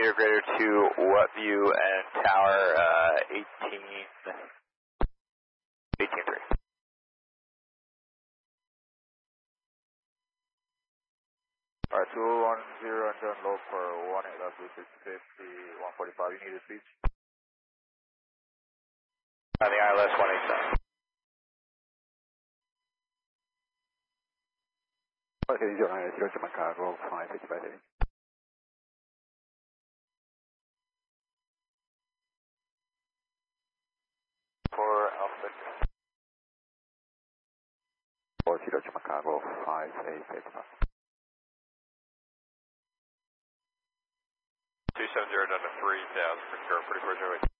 meter greater to Whatview and tower 18.3. Alright, 210 and turn low for 18.650, 145, you need a speech? On the ILS 187. Okay, 09 Chicago, 555. For Alpha. 40 Chicago, 585. 270 down to 3000 for current 4408.